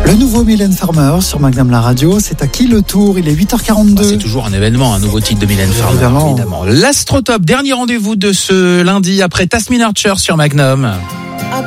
Le nouveau Mylène Farmer sur Magnum la radio, c'est à qui le tour? Il est 8h42. C'est toujours un événement, un nouveau titre de Mylène Farmer, évidemment. L'Astrotop, dernier rendez-vous de ce lundi après Tasmin Archer sur Magnum.